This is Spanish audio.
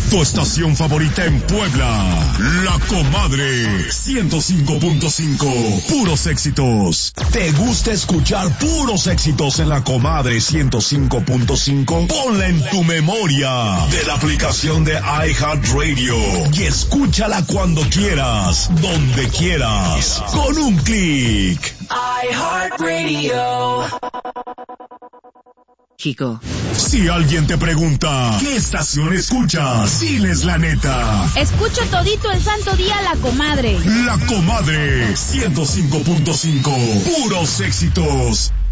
Tu estación favorita en Puebla, La Comadre 105.5, puros éxitos. ¿Te gusta escuchar puros éxitos en La Comadre 105.5? Ponla en tu memoria de la aplicación de iHeartRadio y escúchala cuando quieras, donde quieras, con un clic. iHeartRadio. Chico. Si alguien te pregunta, ¿qué estación escuchas? Diles la neta. Escucho todito el santo día La Comadre. La Comadre 105.5, puros éxitos.